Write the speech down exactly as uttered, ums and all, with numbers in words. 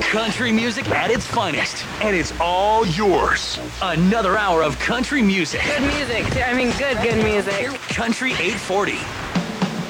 Country music at its finest. And it's all yours. Another hour of country music. Good music. I mean, good, good music. Country eight forty.